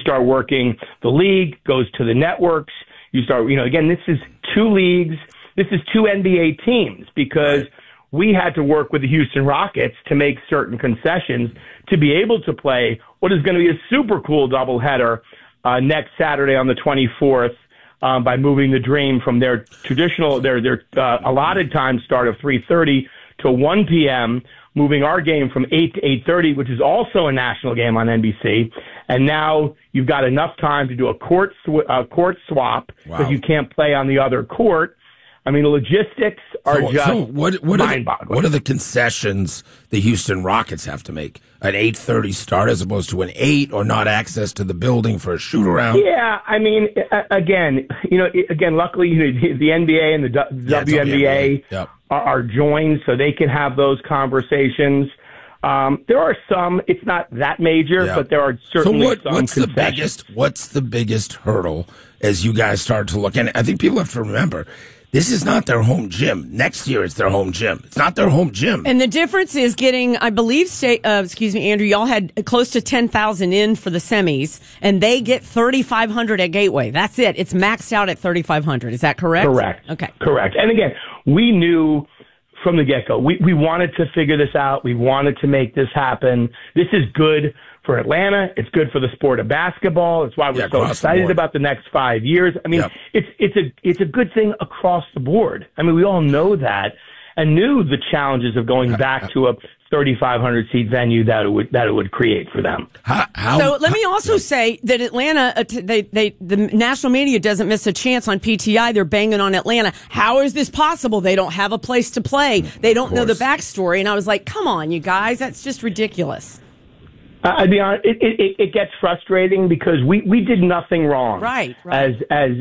start working. The league goes to the networks. You start, again, this is two leagues. This is two NBA teams because we had to work with the Houston Rockets to make certain concessions to be able to play what is going to be a super cool doubleheader next Saturday on the 24th by moving the Dream from their traditional, their allotted time start of 3:30 to 1 p.m., moving our game from 8 to 8:30, which is also a national game on NBC. And now you've got enough time to do a court swap because you can't play on the other court. I mean, the logistics are mind-boggling. What are the concessions the Houston Rockets have to make? An 8:30 start as opposed to an 8, or not access to the building for a shoot-around? Yeah, I mean, again, luckily, the NBA and the WNBA are joined so they can have those conversations. There are some, it's not that major, but there are certainly some concessions. What's the biggest hurdle as you guys start to look? And I think people have to remember, this is not their home gym. Next year, it's their home gym. It's not their home gym. And the difference is getting, I believe, Andrew, y'all had close to 10,000 in for the semis, and they get 3,500 at Gateway. That's it. It's maxed out at 3,500. Is that correct? Correct. Okay. Correct. And again, we knew from the get-go, we wanted to figure this out. We wanted to make this happen. This is good for Atlanta. It's good for the sport of basketball. It's why we're so excited about the next 5 years. I mean, it's a good thing across the board. I mean, we all know that and knew the challenges of going back to a 3,500 seat venue that it would create for them. So let me also say that Atlanta, the national media doesn't miss a chance on PTI. They're banging on Atlanta. How is this possible? They don't have a place to play. They don't know the backstory. And I was like, come on, you guys, that's just ridiculous. I'd be honest, it gets frustrating because we did nothing wrong. Right. As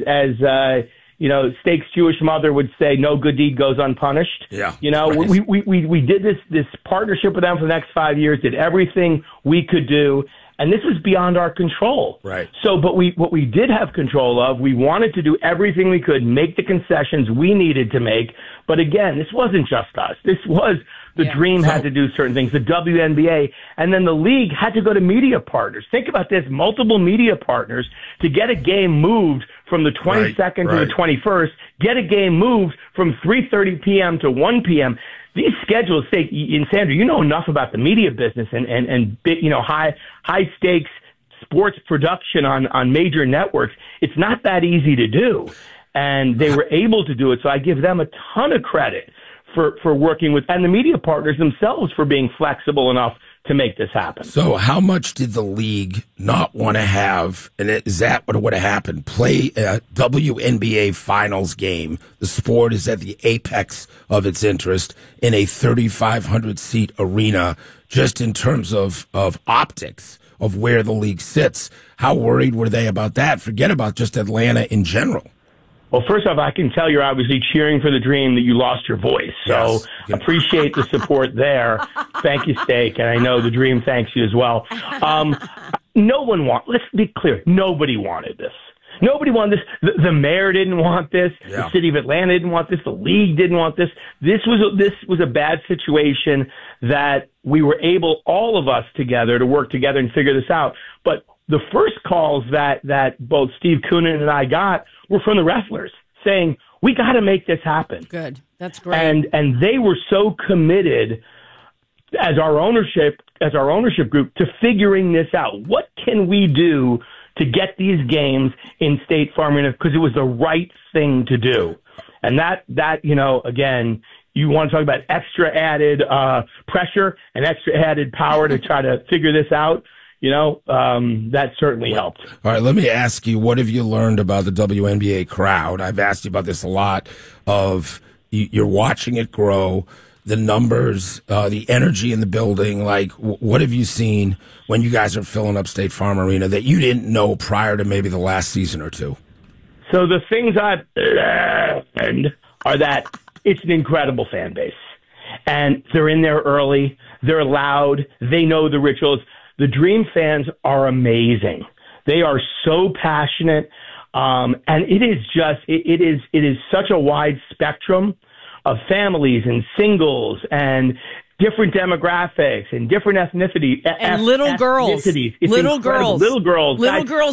Stake's Jewish mother would say, no good deed goes unpunished. Yeah. We did this partnership with them for the next 5 years, did everything we could do, and this was beyond our control. Right. So, but what we did have control of, we wanted to do everything we could, make the concessions we needed to make. But again, this wasn't just us. This was the Dream had to do certain things, the WNBA, and then the league had to go to media partners. Think about this, multiple media partners to get a game moved from the 22nd to the 21st, get a game moved from 3:30 p.m. to 1 p.m. These schedules, and Sandra, you know enough about the media business and big, high stakes sports production on major networks. It's not that easy to do, and they were able to do it. So I give them a ton of credit for working with, and the media partners themselves for being flexible enough to make this happen. So how much did the league not want to have, and is that what would have happened, play a WNBA finals game? The sport is at the apex of its interest in a 3,500 seat arena, just in terms of optics of where the league sits. How worried were they about that? Forget about just Atlanta in general. Well, first off, I can tell you're obviously cheering for the Dream that you lost your voice. So appreciate the support there. Thank you, Stake. And I know the Dream thanks you as well. Let's be clear, nobody wanted this. Nobody wanted this. The mayor didn't want this. The city of Atlanta didn't want this. The league didn't want this. This was a bad situation that we were able, all of us together, to work together and figure this out. But the first calls that both Steve Koonin and I got were from the wrestlers saying, we got to make this happen. Good. That's great. And they were so committed as our ownership group to figuring this out. What can we do to get these games in State Farm Arena? Because it was the right thing to do. And that, again, you want to talk about extra added pressure and extra added power to try to figure this out. That certainly helped. All right, let me ask you, what have you learned about the WNBA crowd? I've asked you about this a lot. You're watching it grow, the numbers, the energy in the building. Like, what have you seen when you guys are filling up State Farm Arena that you didn't know prior to maybe the last season or two? So the things I've learned are that it's an incredible fan base. And they're in there early. They're loud. They know the rituals. The Dream fans are amazing. They are so passionate. And it is such a wide spectrum of families and singles and different demographics and different ethnicity and little girls. It's little incredible. girls. Little girls